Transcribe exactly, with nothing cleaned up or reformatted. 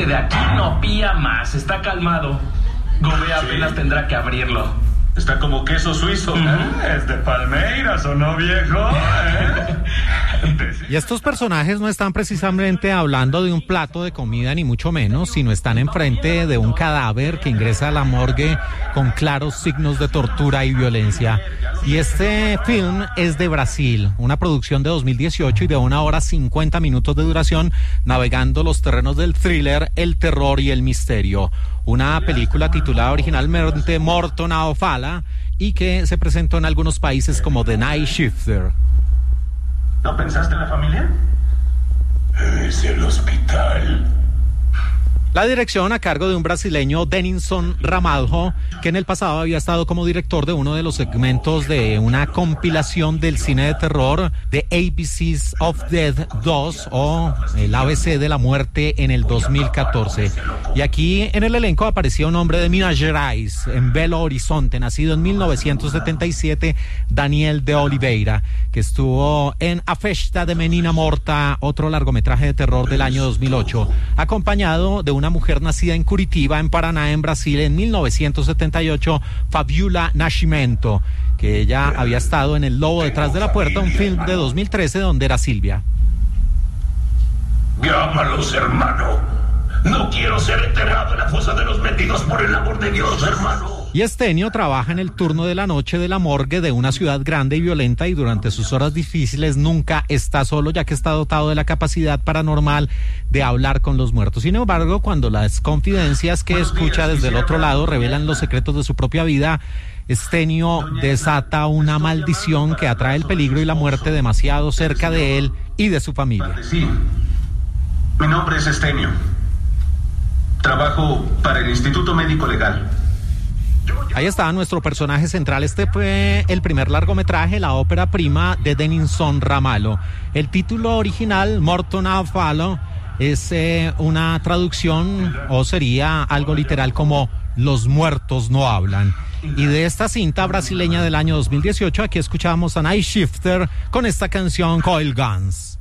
este de aquí no pía más, está calmado. Gouveia sí. apenas tendrá que abrirlo. Está como queso suizo. Uh-huh. ¿Es de Palmeiras o no, viejo? ¿Eh? Y estos personajes no están precisamente hablando de un plato de comida, ni mucho menos, sino están enfrente de un cadáver que ingresa a la morgue con claros signos de tortura y violencia. Y este film es de Brasil, una producción de dos mil dieciocho y de una hora cincuenta minutos de duración, navegando los terrenos del thriller, el terror y el misterio. Una película titulada originalmente Morto na Fala y que se presentó en algunos países como The Night Shifter. ¿No pensaste en la familia? Es el hospital. La dirección a cargo de un brasileño, Denilson Ramalho, que en el pasado había estado como director de uno de los segmentos de una compilación del cine de terror de A B Cs of Death dos o el A B C de la muerte en el dos mil catorce. Y aquí en el elenco aparecía un hombre de Minas Gerais, en Belo Horizonte, nacido en mil novecientos setenta y siete, Daniel de Oliveira, que estuvo en A Festa de Menina Morta, otro largometraje de terror del año dos mil ocho, acompañado de una mujer nacida en Curitiba, en Paraná, en Brasil, en mil novecientos setenta y ocho, Fabiola Nascimento, que ella había estado en El Lobo detrás de la puerta, un film de dos mil trece donde era Silvia. Llámalos, hermano. No quiero ser enterrado en la fosa de los metidos, por el amor de Dios, hermano. Y Estenio trabaja en el turno de la noche de la morgue de una ciudad grande y violenta, y durante sus horas difíciles nunca está solo, ya que está dotado de la capacidad paranormal de hablar con los muertos. Sin embargo, cuando las confidencias que escucha desde el otro lado revelan los secretos de su propia vida, Estenio desata una maldición que atrae el peligro y la muerte demasiado cerca de él y de su familia. Sí, mi nombre es Estenio. Trabajo para el Instituto Médico Legal. Ahí está nuestro personaje central. Este fue el primer largometraje, la ópera prima de Denilson Ramalho. El título original, Morto na Fala, es eh, una traducción, o sería algo literal como Los muertos no hablan. Y de esta cinta brasileña del año dos mil dieciocho, aquí escuchamos a Night Shifter con esta canción Coil Guns.